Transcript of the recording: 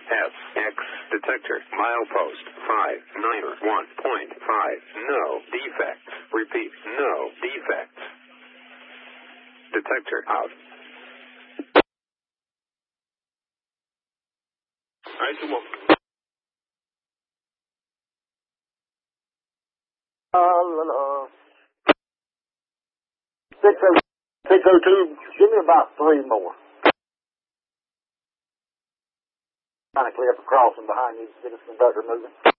SX detector. Milepost 591.5. No defects. Repeat, no defects. Detector out. Alright, come on. 602, give me about 3 more. Trying to clear up a crossing behind you, get this conductor moving.